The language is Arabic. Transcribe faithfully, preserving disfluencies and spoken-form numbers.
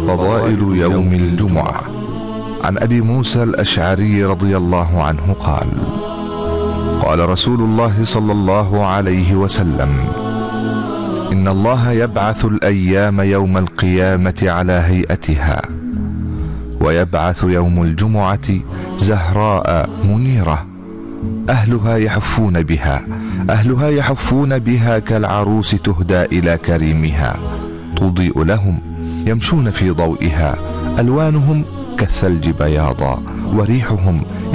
فضائل يوم الجمعة. عن أبي موسى الأشعري رضي الله عنه قال: قال رسول الله صلى الله عليه وسلم: إن الله يبعث الأيام يوم القيامة على هيئتها، ويبعث يوم الجمعة زهراء منيرة، أهلها يحفون بها أهلها يحفون بها كالعروس تهدى إلى كريمها، تضيء لهم، يمشون في ضوئها، ألوانهم كالثلج بياضا، وريحهم